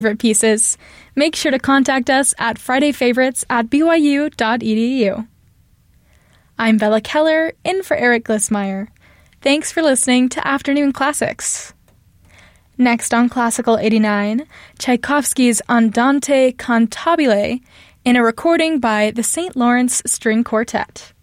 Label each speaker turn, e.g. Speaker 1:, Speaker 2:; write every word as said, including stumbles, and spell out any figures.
Speaker 1: favorite pieces, make sure to contact us at fridayfavorites at b y u dot e d u. I'm Bella Keller, in for Eric Glissmeyer. Thanks for listening to Afternoon Classics. Next on Classical eighty-nine, Tchaikovsky's Andante Cantabile in a recording by the Saint Lawrence String Quartet.